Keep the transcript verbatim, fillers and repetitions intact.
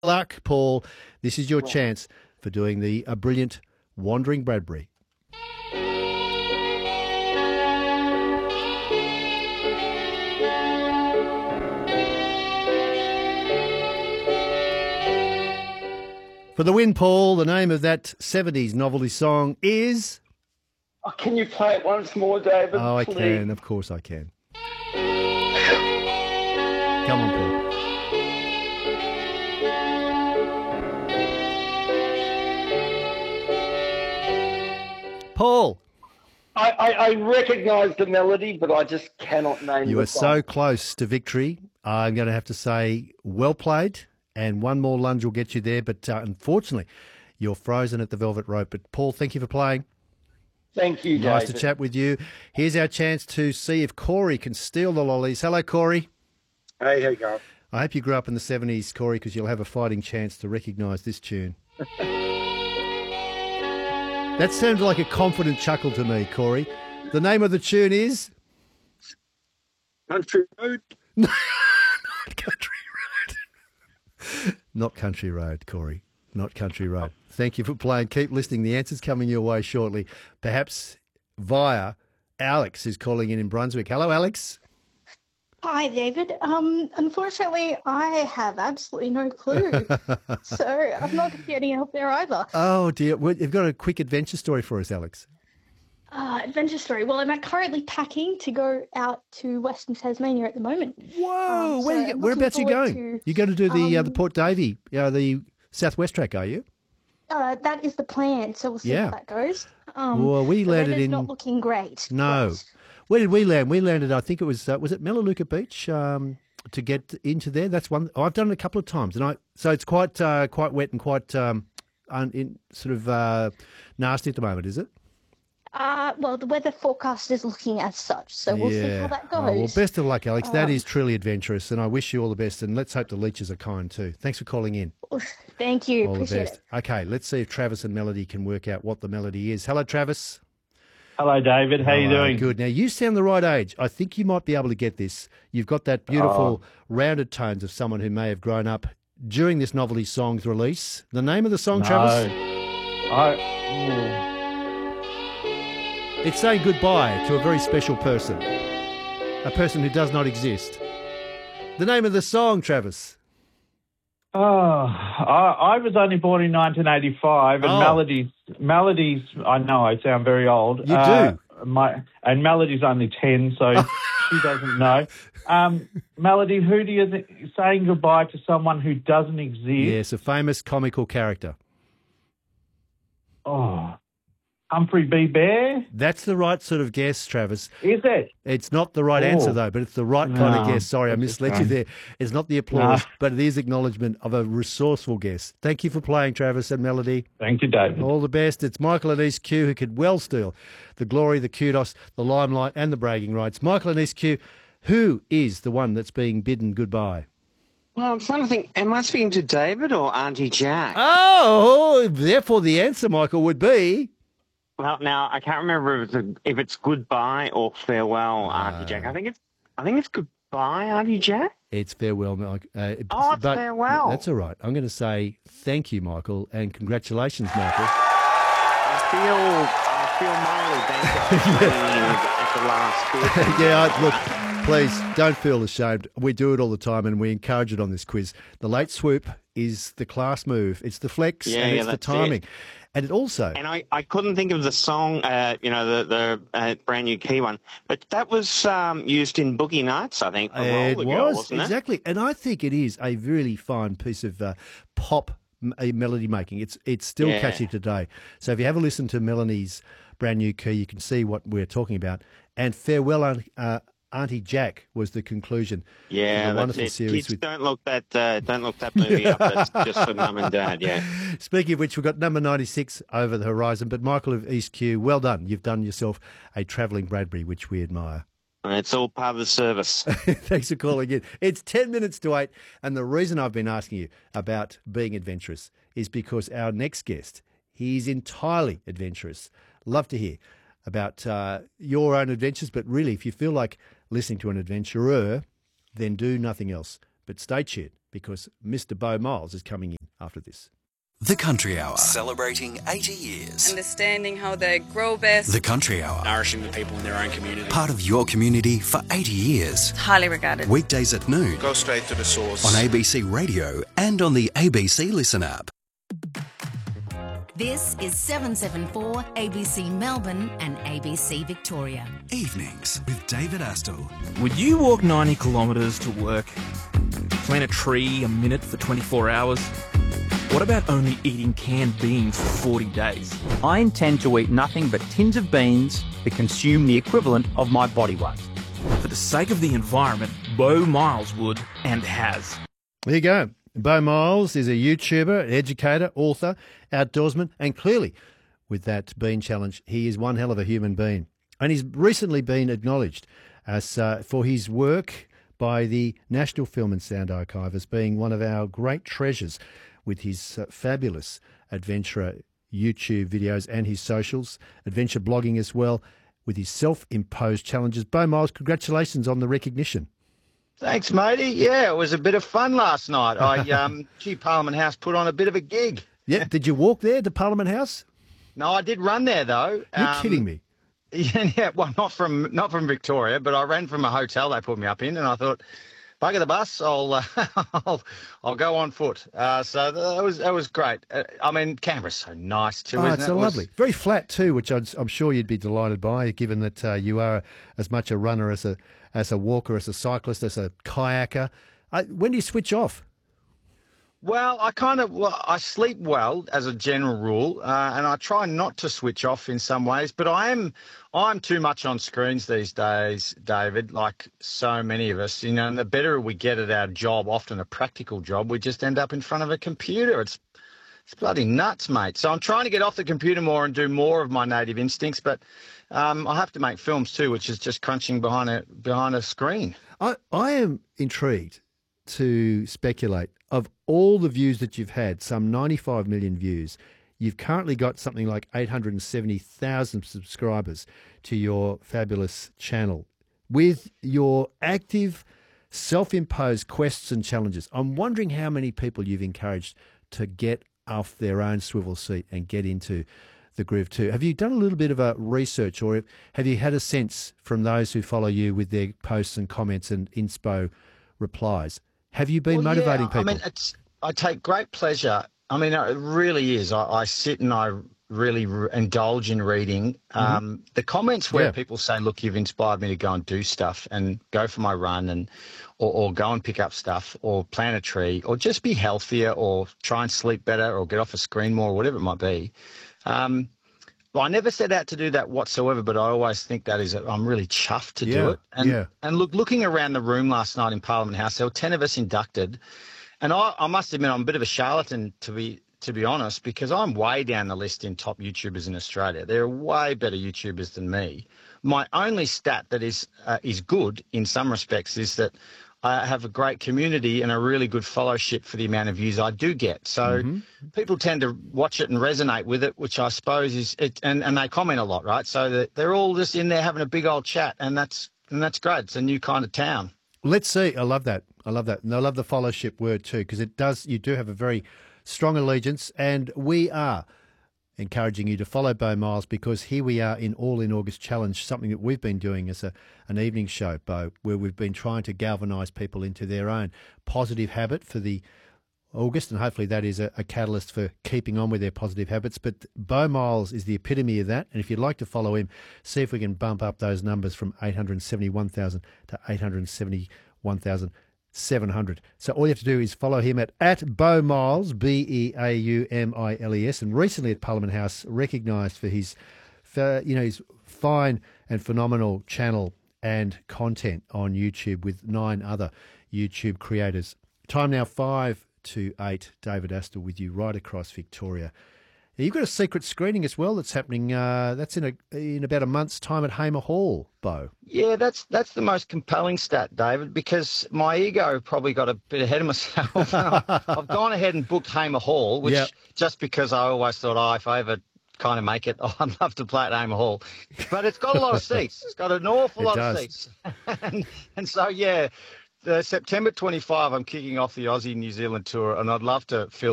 luck, Paul. This is your chance for doing the a brilliant Wandering Bradbury. For the win, Paul, the name of that seventies novelty song is... Oh, can you play it once more, David? Oh, I please? can. Of course I can. Come on, Paul. Paul. I, I, I recognise the melody, but I just cannot name You the are song. so close to victory. I'm going to have to say well played, and one more lunge will get you there. But uh, unfortunately, you're frozen at the velvet rope. But Paul, thank you for playing. Thank you, Nice David. to chat with you. Here's our chance to see if Corey can steal the lollies. Hello, Corey. Hey, how you going? I hope you grew up in the seventies, Corey, because you'll have a fighting chance to recognise this tune. That sounds like a confident chuckle to me, Corey. The name of the tune is... Country Road. Not Country Road. Not Country Road, Corey. Not Country Road. Thank you for playing. Keep listening. The answer's coming your way shortly. Perhaps via Alex, who's calling in in Brunswick. Hello, Alex. Hi, David. Um, unfortunately, I have absolutely no clue, so I'm not going to get any help there either. Oh, dear. Well, you've got a quick adventure story for us, Alex. Uh, adventure story. Well, I'm currently packing to go out to Western Tasmania at the moment. Whoa. Um, Where so you, I'm whereabouts are you looking going? forward to, You're going to do the uh, the um, Port Davey, uh, the Southwest track, are you? Uh, that is the plan, so we'll see Yeah. how that goes. Um, Well, we the landed weather's in... not looking great. No. but- Where did we land? We landed, I think it was, uh, was it Melaleuca Beach um, to get into there? That's one. Oh, I've done it a couple of times. and I So it's quite uh, quite wet and quite um, un, in, sort of uh, nasty at the moment, is it? Uh, well, the weather forecast is looking as such, so we'll see how that goes. Oh, well, best of luck, Alex. That Um, is truly adventurous, and I wish you all the best, and let's hope the leeches are kind too. Thanks for calling in. Thank you. All the Appreciate best. it. Okay, let's see if Travis and Melody can work out what the melody is. Hello, Travis. Hello, David. How you Hello, doing? Good. Now, you sound the right age. I think you might be able to get this. You've got that beautiful, Oh. rounded tones of someone who may have grown up during this novelty song's release. The name of the song, No. Travis? I, It's saying goodbye to a very special person, a person who does not exist. The name of the song, Travis? oh, I, I was only born in nineteen eighty-five, and Oh. Melodies, Melodies, I know I sound very old. You Uh, do. My, and Melody's only ten, so she doesn't know. Um, Melody, who do you think, saying goodbye to someone who doesn't exist? Yes, a famous comical character. Oh, Humphrey B. Bear? That's the right sort of guess, Travis. Is it? It's not the right Oh. answer, though, but it's the right kind of No, guess. Sorry, I that's misled a you shame. there. It's not the applause, No. but it is acknowledgement of a resourceful guess. Thank you for playing, Travis and Melody. Thank you, David. All the best. It's Michael and East Q who could well steal the glory, the kudos, the limelight, and the bragging rights. Michael and East Q, who is the one that's being bidden goodbye? Well, I'm trying to think, am I speaking to David or Auntie Jack? Oh, therefore the answer, Michael, would be... Well, now, I can't remember if it's, a, if it's goodbye or farewell, Auntie Jack. I think it's I think it's goodbye, Auntie Jack. It's farewell, Mike. Uh, Oh, it's but farewell. That's all right. I'm going to say thank you, Michael, and congratulations, Michael. I feel I feel mildly bankrupt at the last bit. yeah, I- look, please don't feel ashamed. We do it all the time, and we encourage it on this quiz. The late swoop is the class move. It's the flex, Yeah, and yeah, it's the that's timing. it. And it also... And I, I couldn't think of the song, uh, you know, the the uh, brand new key one, but that was um, used in Boogie Nights, I think. A while It ago, was, wasn't it? exactly. And I think it is a really fine piece of uh, pop m- uh, melody making. It's it's still Yeah. catchy today. So if you have a listen to Melanie's brand new key, you can see what we're talking about. And Farewell, Aunt, uh, Auntie Jack was the conclusion. Yeah, of the that's wonderful it. series Kids, with... don't look that uh, don't look that movie up. That's just for mum and dad. Yeah. Speaking of which, we've got number ninety-six over the horizon. But Michael of East Q, well done. You've done yourself a travelling Bradbury, which we admire. It's all part of the service. Thanks for calling in. It's ten minutes to eight, and the reason I've been asking you about being adventurous is because our next guest, he's entirely adventurous. Love to hear about uh, your own adventures, but really, if you feel like listening to an adventurer, then do nothing else. But stay tuned. because Mister Beau Miles is coming in after this. The Country Hour, celebrating eighty years. Understanding how they grow best. The Country Hour, nourishing the people in their own community. Part of your community for eighty years. Highly regarded. Weekdays at noon. Go straight to the source. On A B C Radio and on the A B C Listen app. This is seven seven four A B C Melbourne and A B C Victoria. Evenings with David Astle. Would you walk ninety kilometres to work? Plant a tree a minute for twenty-four hours? What about only eating canned beans for forty days? I intend to eat nothing but tins of beans that consume the equivalent of my body weight. For the sake of the environment, Beau Miles would and has. There you go. Beau Miles is a YouTuber, educator, author, outdoorsman, and clearly, with that bean challenge, he is one hell of a human being. And he's recently been acknowledged as uh, for his work by the National Film and Sound Archive as being one of our great treasures, with his uh, fabulous adventure YouTube videos and his socials, adventure blogging as well, with his self-imposed challenges. Beau Miles, congratulations on the recognition. Thanks, matey. Yeah, it was a bit of fun last night. I, um, gee, Parliament House put on a bit of a gig. Yeah, did you walk there to Parliament House? No, I did run there though. You're um, kidding me. Yeah, yeah, well, not from not from Victoria, but I ran from a hotel they put me up in, and I thought, bugger the bus, I'll uh, I'll, I'll go on foot. Uh, so that was that was great. Uh, I mean, Canberra's so nice too, Oh, isn't it's it? so It was- lovely. Very flat too, which I'd, I'm sure you'd be delighted by, given that uh, you are as much a runner as a as a walker, as a cyclist, as a kayaker. Uh, when do you switch off? Well, I kind of well, I sleep well as a general rule, uh, and I try not to switch off in some ways. But I am, I'm too much on screens these days, David. Like so many of us, you know. And the better we get at our job, often a practical job, we just end up in front of a computer. It's, it's bloody nuts, mate. So I'm trying to get off the computer more and do more of my native instincts. But um, I have to make films too, which is just crunching behind a behind a screen. I, I am intrigued to speculate, of all the views that you've had, some ninety-five million views, you've currently got something like eight hundred seventy thousand subscribers to your fabulous channel. With your active, self-imposed quests and challenges, I'm wondering how many people you've encouraged to get off their own swivel seat and get into the groove too. Have you done a little bit of a research, or have you had a sense from those who follow you with their posts and comments and inspo replies? Have you been Well, motivating yeah, people? I mean, it's, I take great pleasure. I mean, it really is. I, I sit and I really re- indulge in reading. Um, the comments where Yeah. people say, look, you've inspired me to go and do stuff and go for my run and or, or go and pick up stuff or plant a tree or just be healthier or try and sleep better or get off a screen more, whatever it might be. Um, well, I never set out to do that whatsoever, but I always think that is, I'm really chuffed to Yeah, do it. And, yeah. and look, looking around the room last night in Parliament House, there were ten of us inducted. And I, I must admit, I'm a bit of a charlatan, to be to be honest, because I'm way down the list in top YouTubers in Australia. There are way better YouTubers than me. My only stat that is uh, is good in some respects is that I have a great community and a really good fellowship for the amount of views I do get. So people tend to watch it and resonate with it, which I suppose is it, and, and they comment a lot, right? So that they're all just in there having a big old chat, and that's and that's great. It's a new kind of town. Let's see. I love that. I love that. And I love the fellowship word too, because it does, you do have a very strong allegiance, and we are encouraging you to follow Beau Miles, because here we are in All in August Challenge, something that we've been doing as a an evening show, Beau, where we've been trying to galvanise people into their own positive habit for the August, and hopefully that is a, a catalyst for keeping on with their positive habits. But Beau Miles is the epitome of that, and if you'd like to follow him, see if we can bump up those numbers from eight hundred seventy-one thousand to eight hundred seventy-one thousand seven hundred. So all you have to do is follow him at, at Beau Miles, B E A U M I L E S, and recently at Parliament House, recognised for his, for, you know, his fine and phenomenal channel and content on YouTube with nine other YouTube creators. Time now five to eight. David Astle with you right across Victoria. You've got a secret screening as well that's happening. Uh, that's in a in about a month's time at Hamer Hall, Beau. Yeah, that's that's the most compelling stat, David, because my ego probably got a bit ahead of myself. I've gone ahead and booked Hamer Hall, which Yep. just because I always thought, oh, if I ever kind of make it, oh, I'd love to play at Hamer Hall. But it's got a lot of seats. It's got an awful It lot does. of seats. and, and so, yeah, uh, September twenty-fifth, I'm kicking off the Aussie New Zealand tour, and I'd love to fill